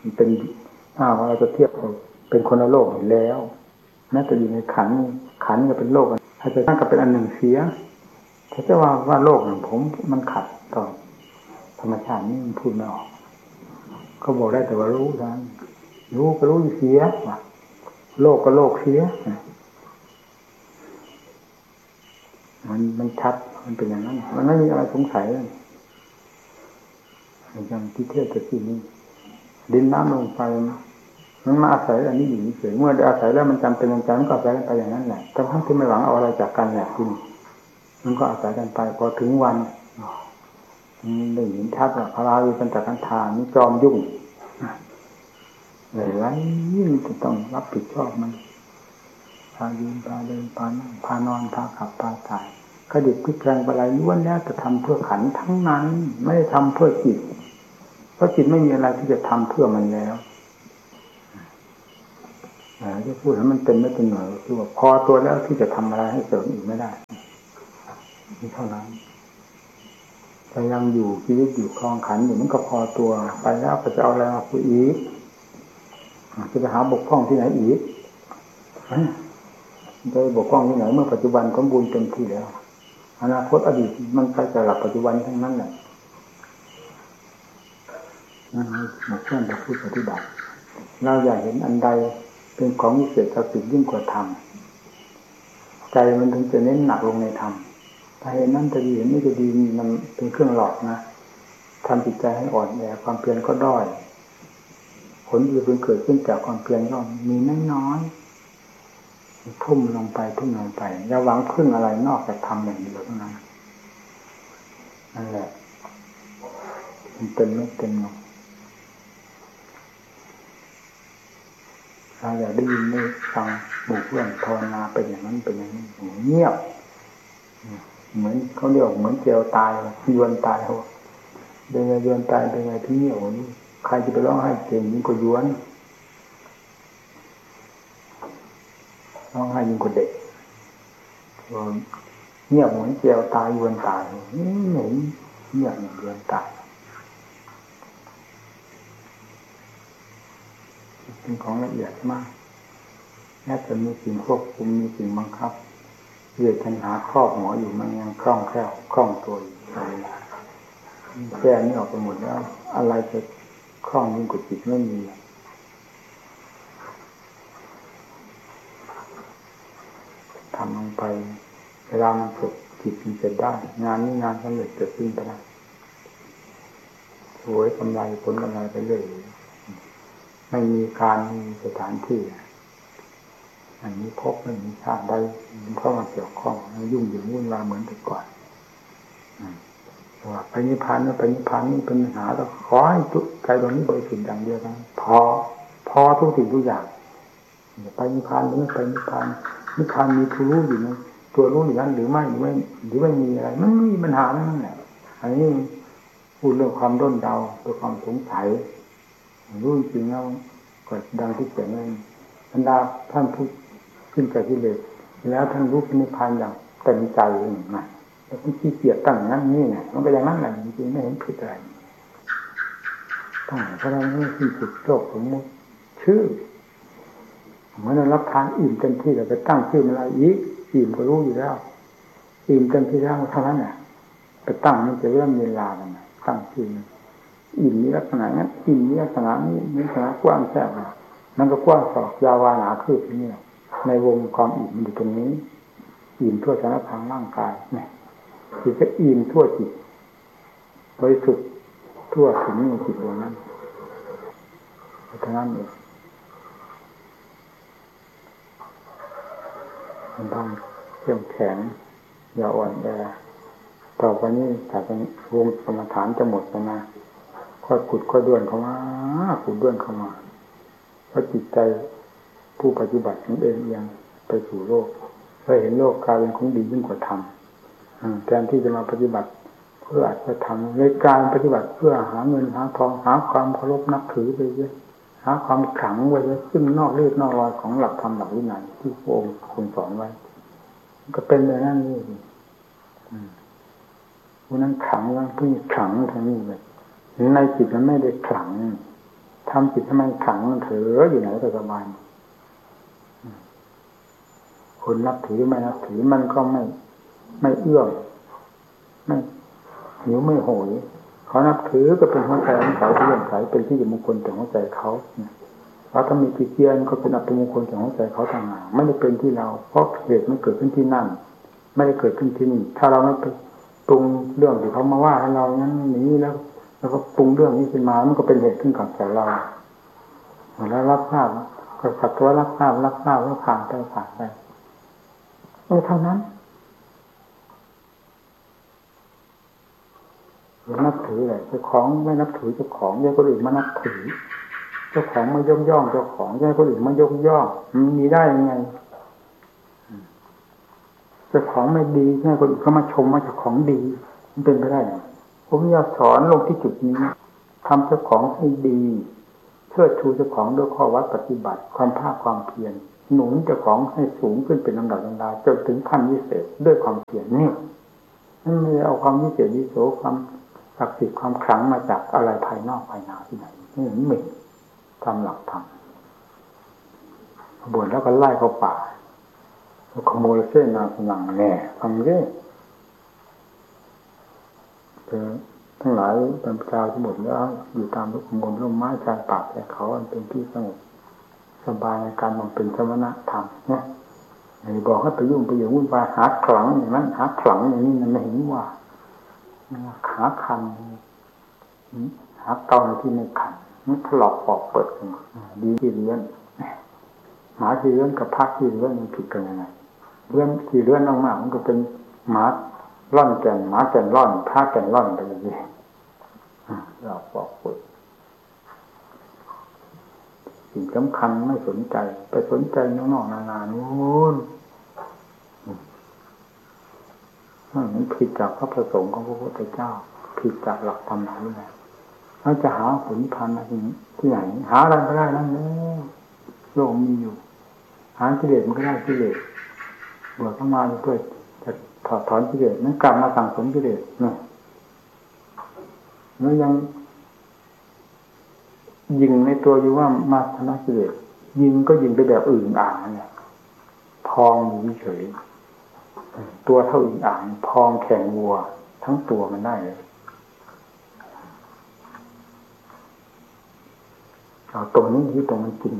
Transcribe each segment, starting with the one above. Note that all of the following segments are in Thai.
มันเป็นเราจะเทียบเป็นคนละโลกอยู่แล้วแม้แต่อยู่ในขันก็เป็นโลกถ้าจะนั่งก็เป็นอันหนึ่งเสียถ้าจะว่าโลกหนึ่งผมมันขัดต่อธรรมชาตินี่มันพูดไม่ออกเขาบอกได้แต่ว่ารู้เท่านั้นรู้ก็รู้เสียโลกก็โลกเสียมันชัดมันเป็นอย่างนั้นมันไม่มีอะไรสงสัยเลยอย่างที่เทศจะที่นี้ดินน้ำลมไฟมันมาอาศัยอันนี้อยู่เฉยเมื่อได้อาศัยแล้วมันจำเป็นอย่างนั้นก็อาศัยไปอย่างนั้นแหละทั้งที่ไม่หวังเอาอะไรจากกันแหละคุณมันก็อาศัยกันไปพอถึงวันได้เห็นชัดว่าพระราวีปัญจขันธานี่จอมยุ่งอะไรยิ่งจะต้องรับผิดชอบมันพายืนพาเดินพานั่งพานอนพาขับพาถ่ายกระดิกพลิกแปลงอะไรล้วนแล้วจะทำเพื่อขันทั้งนั้นไม่ได้ทำเพื่อจิตเพราะจิตไม่มีอะไรที่จะทำเพื่อมันแล้วจะพูดให้มันเป็นไม่เป็นหน่วยคือว่าพอตัวแล้วที่จะทำอะไรให้เสริมอีกไม่ได้นี่เท่านั้นแต่ยังอยู่ชีวิตอยู่คลองขันอยู่มันก็พอตัวไปแล้วก็จะเอาอะไรมาคุยอีกจะไปหาบกพร่องที่ไหนอีกโดยบกพร่องที่ไหนเมื่อปัจจุบันสมบูรณ์เต็มที่แล้วอนาคตอดีตมันไปแต่หลักปัจจุบันทั้งนั้นแหละนั่นหมดเรื่องแต่พูดปฏิบัติเราอยากเห็นอันใดเป็นของวิเศษศักดิ์สิทธิ์ยิ่งกว่าธรรมใจมันถึงจะเน้นหนักลงในธรรมถ้าเห็นนั่นจะดีเห็นนี่จะดีมันเป็นเครื่องหลอกนะทำจิตใจให้อ่อนแอความเพียรก็ด้อยผลที่เกิดขึ้นจากความเพียรก็มีน้อยๆทุ่มลงไปอย่าหวังพึ่งอะไรนอกจากธรรมอย่างเดียวเท่านั้นนั่นแหละมันเป็นไม่เป็นหรอกเราอยากได้ยินได้ฟังหมู่เพื่อนภาวนาเป็นอย่างนั้นเป็นอย่างนี้เงียบเหมือนเขาเรียกเหมือนเจียวตายยวนตายเขาเป็นไงยวนตายเป็นไงที่เงียบนี่ใครจะไปร้องไห้เก่งยิ่งกว่าย้วนร้องไห้ยิ่งกว่าเด็กเงียบเหมือนเจียวตายยวนตายนี่เหม็นเงียบเหมือนยวนตายเป็นของละเอียดมากแม้จะมีสิ่งควบคุมมีสิ่งบังคับเรียกปัญหาครอบหัวอยู่มันยังคล่องแคล่วคล่องตัวอยู่แก้นี่ออกไปหมดแล้วอะไรจะคล่องยิ่งกว่าจิตไม่มีทำลงไปเวลามันฝึกจิตมันจะได้งานนี้งานสำเร็จจะสิ้นไปแล้วสวยกำไรผลกำไรไปเรื่อยไม่มีการมีสถานที่อันนี้พบไม่มีชาติใดเข้ามาเกี่ยวข้องยุ่งเหยิงวุ่นวายเหมือนแต่ก่อนว่าไปนิพพานนี่เป็นปัญหาแล้วขอให้ใจตรงนี้บริสุทธิ์อย่างเดียวนะพอทุกสิ่งทุกอย่างไปนิพพานหรือไม่ไปนิพพานมีผู้รู้อยู่นะตัวรู้อย่างนั้นหรือไม่มีอะไรมันไม่มีปัญหานั่นแหละอันนี้พูดเรื่องความด้นเดาตัวความสงสัยรู้จริงแล้วก็ดังที่เขียนไว้บรรดาท่านผู้ขึ้นจากกิเลสแล้วท่านรู้นิพพานอย่างเต็มใจนะแล้วท่านขี้เกียจตั้งอย่างนั้นนี่ไงมันก็อย่างนั้นแหละจริงๆไม่เห็นผิดอะไรตั้งเพราะเราไม่ที่สุดโลกสมมติชื่อเหมือนเรารับทานอิ่มเต็มที่เราไปตั้งชื่อมันอะไรอีกอิ่มก็รู้อยู่แล้วอิ่มเต็มที่แล้วเท่านั้นน่ะไปตั้งมันจะเริ่มเวลากันตั้งชื่ออิ่มนี้ลักษณะนั้นอิ่มนี้ลักษณะนี้มีลักษณะกว้างแคบมันก็กว้างศอกยาววาหนาคืบนี่ในวงความอิ่มมันอยู่ตรงนี้อิ่มทั่วสารพังร่างกายเนี่ยจิตก็อิ่มทั่วจิตบริสุทธิ์ทั่วถึงในจิตดวงนั้นเท่านั้นเองมันต้องเข้มแข็งอย่าอ่อนแอต่อไปนี้แต่เป็นวงกรรมฐานจะหมดแล้วนะค่อยขุดค่อยด้วนเข้ามาเพราะจิตใจผู้ปฏิบัติของเองยังไปสู่โลกเพื่อเห็นโลกกลายเป็นของดียิ่งกว่าธรรมแทนที่จะมาปฏิบัติเพื่ออาจจะทำในการปฏิบัติเพื่อหาเงินหาทองหาความเคารพนับถือไปเยอะหาความขลังไว้เยอะซึ่งนอกเลือดนอกรอยของหลักธรรมหลักวินัยที่พระองค์ทรงสอนไว้ก็เป็นอย่างนั้นนี่ผู้นั้นขลังผู้นี้ขลังทั้งนี้เลยในจิตมันไม่ได้ขลังทำจิตให้มันขังเถออยู่ไหนก็สบายคนนับถือไม่นับถือมันก็ไม่เอื้อมไม่หิวไม่โหยเขานับถือก็เป็นหัวใจของเขาเรื่องใสเป็นที่มงคลแต่หัวใจเขาเราถ้ามีจิตเยียนก็เป็นอัปมงคลแต่หัวใจเขาต่างหากไม่ได้เป็นที่เราเพราะเหตุมันเกิดขึ้นที่นั่นไม่ได้เกิดขึ้นที่นี่ถ้าเราไม่ไปปรุงเรื่องที่เขามาว่าให้เรานั้นนี้แล้วก็ปรุงเรื่องนี้ขึ้นมามันก็เป็นเหตุขึ้นกับใจเราแล้วรับทราบก็สักตัวรับทราบแล้วผ่านไปเท่านั้นอย่านับถือเลยเจ้าของไม่นับถือเจ้าของอย่าคนอื่นมานับถือเจ้าของมายกย่องเจ้าของอย่าคนอื่นมายกย่องมันมีได้ยังไงเจ้าของไม่ดีให้คนอื่นเขามาชมว่าเจ้าของดีมันเป็นไปได้ไงผมอยากสอนลงที่จุดนี้ทำเจ้าของให้ดีเชิดชูเจ้าของด้วยข้อวัดปฏิบัติความภาคความเพียรหนุนเจ้าของให้สูงขึ้นเป็นลำดับจนถึงขั้นวิเศษด้วยความเพียรนี่นั่นไม่ได้เอาความวิเศษวิโสความศักดิ์สิทธิ์ความขลังมาจากอะไรภายนอกภายในที่ไหนนี่มันไม่ตามหลักธรรมบวชแล้วก็ไล่เข้าป่าขโมยเส้นนาสนังแน่ฟังเรื่อยทั้งหลายเป็นประชาที่หมดแล้วอยู่ตามทุกคนร่มไม้ชายป่าแต่เขาเป็นที่สงบสบายในการมองเป็นสมณธรรมเนี่ยบอกให้ไปยุ่งไปอย่างวุ่นวายหาขลังอย่างนั้นหาขลังอย่างนี้มันไม่เห็นว่าหาคันหาเกาที่ไม่คันมันถลอกปอกเปิดกันดีที่เลื่อนหมาที่เลื่อนกับพักที่เลื่อนมันผิดกันยังไงเลื่อนที่เลื่อนมากๆมันก็เป็นหมาล่อนแก่นหมาแก่นล่อนพักแก่นล่อนไปอย่างนี้ถลอกปอกเปิดสิ่งสำคัญไม่สนใจไปสนใจนอกๆนาๆนู้นมันผิดจากพระประสงค์ของพระพุทธเจ้าผิดจากหลักธรรมหลักวินัยเราจะหาผลนิพพานที่ไหนหาอะไรก็ได้นั่นแหละโลกมีอยู่หากิเลสมันก็ได้กิเลสบวชเข้ามาเพื่อจะถอดถอนกิเลสนั้นกลับมาสั่งสมกิเลสเนี่ยแล้วยังยิงในตัวอยู่ว่ามาชนะกิเลสยิงก็ยิงไปแบบอื่นอ่างเนี่ยพองอยู่เฉยตัวเท่าอึ่งอ่างพองแข่งวัวทั้งตัวมันได้เลยเอาตรงนี้ที่ตรงมันจริง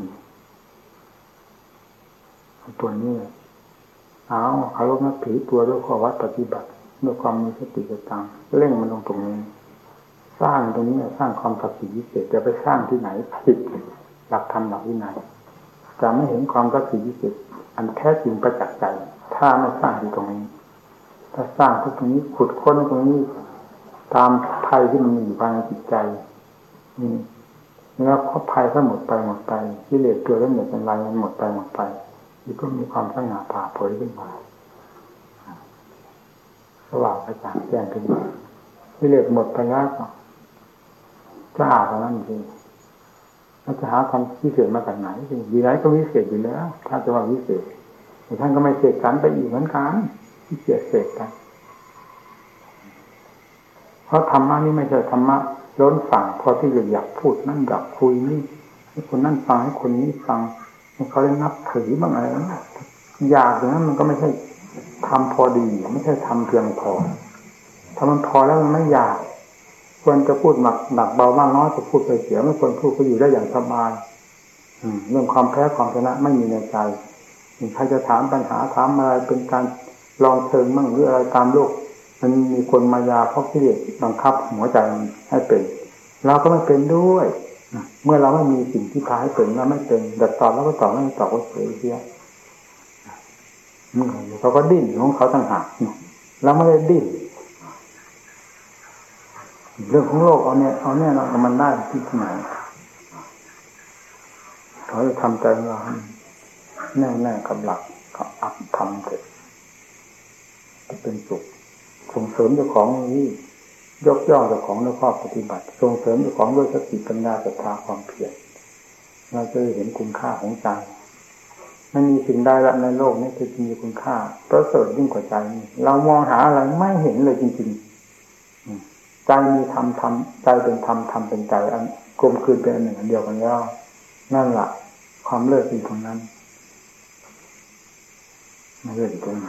ตัวนี้เอาเคารพนับถือตัวด้วยข้อวัดปฏิบัติด้วยความมีสติสตังเร่งมันลงตรงนี้สร้างตรงนี้สร้างความศักดิ์สิทธิ์วิเศษจะไปสร้างที่ไหนผิดหลักธรรมหลักวินัยจะไม่เห็นความศักดิ์สิทธิ์วิเศษอันแท้จริงประจักษ์ใจถ้าไม่สร้างที่ตรงนี้ถ้าสร้างที่ตรงนี้ขุดค้นตรงนี้ตามภัยที่มันมีอยู่ภายในจิตใจนี่แล้วก็ภัยก็หมดไปกิเลสตัวแล้วหมดเป็นไรมันหมดไปนี่ก็มีความสง่าผ่าเผยขึ้นมาสว่างกระจ่างแจ้งขึ้นมากิเลสหมดไปแล้วก็จะหาเท่านั้นเองแล้วจะหาความวิเศษมาจากไหนอยู่ไหนก็วิเศษอยู่แล้วถ้าจะว่าวิเศษแต่ท่านก็ไม่เสกสรรไปอีกเหมือนกันที่เกียดเสกกันเพราะธรรมะนี่ไม่ใช่ธรรมะล้นฝั่งพอที่จะอยากพูดนั่นอยากคุยนี่ให้คนนั่นฟังให้คนนี้ฟังให้เขาได้นับถือบ้างอะไรนะอยากอย่างนั้นมันก็ไม่ใช่ทำพอดีไม่ใช่ทำเพียงพอถ้ามันพอแล้วมันไม่อยากควรจะพูดหนักเบามากน้อยจะพูดไปเสียไม่ควรพูดก็อยู่ได้อย่างสบายเรื่องความแพ้ความชนะไม่มีในใจใครจะถามปัญหาถามอะไรเป็นการลองเชิงมั่งหรืออะไรตามโลกมันมีคนมายาเพราะกิเลสบังคับหัวใจให้เป็นเราก็ไม่เป็นด้วยเมื่อเราไม่มีสิ่งที่พาให้เป็นเราไม่เป็นแต่ตอบแล้วก็ตอบไม่ตอบก็เสียเสียเขาก็ดิ้นของเขาต่างหากเราไม่ได้ดิ้นเรื่องของโลกเอาเนี่ยเรามันได้ที่ไหนเขาจะทำใจเราแน่ๆกับหลักกับอัตธรรมเถิดจะเป็นสุขส่งเสริมเจ้าของนี้ยกย่องเจ้าของด้วยข้อปฏิบัติส่งเสริมเจ้าของด้วยสติปัญญาศรัทธาความเพียรเราจะเห็นคุณค่าของใจไม่มีสิ่งใดละในโลกนี้ที่มีคุณค่าประเสริฐยิ่งกว่าใจเรามองหาอะไรไม่เห็นเลยจริงๆใจมีธรรมธรรมใจเป็นธรรมธรรมเป็นใจอันกลมกลืนเป็นอันหนึ่งอันเดียวกันแล้วนั่นแหละความเลิศอยู่ตรงนั้นไม่เลิศอยู่ตรงไหน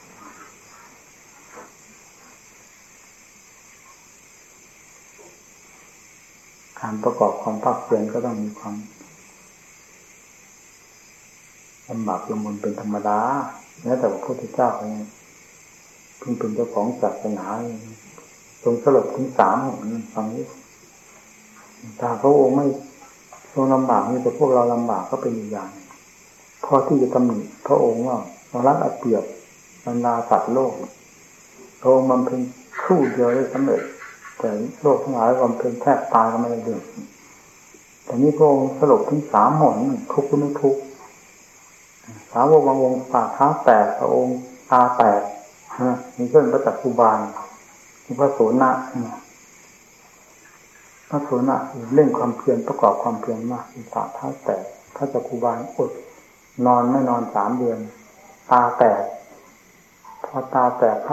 การประกอบความภาคเพียรก็ต้องมีความลำบากลำบนเป็นธรรมดาแม้แต่พระพุทธเจ้าเองเพิ่งเป็นเจ้าของศาสนาทรงสลบถึง3 หนฟังนี้ถ้าพระองค์ไม่ทรงลำบากนี่แต่พวกเราลำบากก็เป็นอีกอย่างพอที่จะตำหนิพระองค์ว่าทรงรักเอาเปรียบบรรดาสัตว์โลกพระองค์บำเพ็ญครู่เดียวได้สำเร็จแต่โลกทั้งหลายบำเพ็ญแทบตายก็ไม่ได้เรื่องแต่นี้พระองค์สลบถึง3 หนทุกข์ไม่ทุกข์สาวกบางองค์ปากเท้าแตกพระองค์ตาแตกมีเพื่อนพระจักรภูบาลมีพระโสนะพระโสนะเร่งความเพียรประกอบความเพียรมากปากเท้าแตกพระจักรภูบาลอดนอนไม่นอน3 เดือนตาแตกพอตาแตก